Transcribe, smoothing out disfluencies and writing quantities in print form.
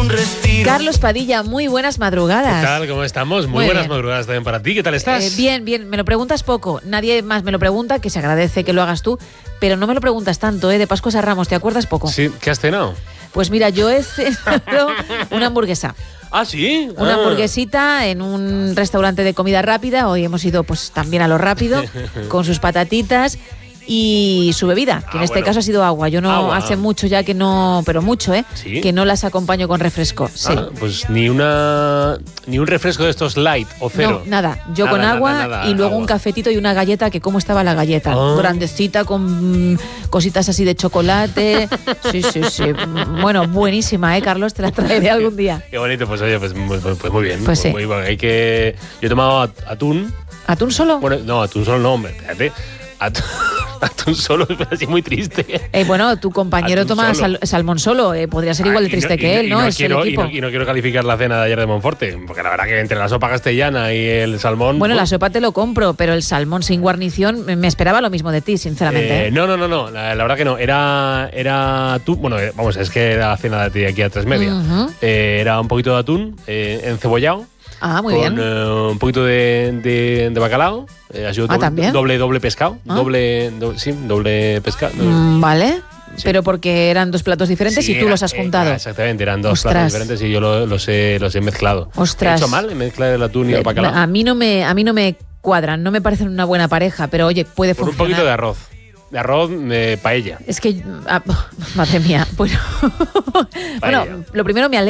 un respiro. Carlos Padilla, muy buenas madrugadas. ¿Qué tal? ¿Cómo estamos? Muy buenas madrugadas también para ti. ¿Qué tal estás? Bien. Me lo preguntas poco. Nadie más me lo pregunta, que se agradece que lo hagas tú, pero no me lo preguntas tanto, ¿eh? De Pascuas a Ramos, ¿te acuerdas poco? Sí, ¿qué has cenado? Pues mira, yo he cenado una hamburguesa. ¿Ah, sí? Una hamburguesita en un restaurante de comida rápida. Hoy hemos ido pues también a lo rápido, con sus patatitas y su bebida, que en este caso ha sido agua. Yo no hace mucho ya que no, pero mucho, ¿Sí? que no las acompaño con refresco. Sí. Pues ni un refresco de estos light o cero. No, nada. Yo con agua y luego un cafetito y una galleta, que cómo estaba la galleta. Grandecita, con cositas así de chocolate. Sí. Bueno, buenísima, Carlos, te la traeré algún día. Qué bonito, pues oye, pues muy bien. Pues sí. Muy bueno. Yo he tomado atún. ¿Atún solo? Bueno, no, atún solo no, hombre, espérate. Atún solo es así muy triste. Bueno, tu compañero Atún toma solo. salmón solo. Podría ser igual de triste que él, ¿no? Y no quiero calificar la cena de ayer de Monforte, porque la verdad que entre la sopa castellana y el salmón... Bueno, la sopa te lo compro, pero el salmón sin guarnición, me esperaba lo mismo de ti, sinceramente. No. La verdad que no. Era tú. Bueno, vamos, es que era la cena de aquí a 3:30. Era un poquito de atún encebollado. Ah, muy bien. Un poquito de bacalao. Ha sido ¿también? doble pescado. Doble pescado. Vale. Sí. Pero porque eran dos platos diferentes y tú los has juntado. Exactamente, eran dos platos diferentes y yo los he mezclado. Ostras. ¿He hecho mal en mezclar el atún y el bacalao? A mí no me cuadran, no me parecen una buena pareja, pero oye, puede funcionar. Un poquito de arroz. De arroz, paella. Es que, madre mía, bueno, lo primero me alegra.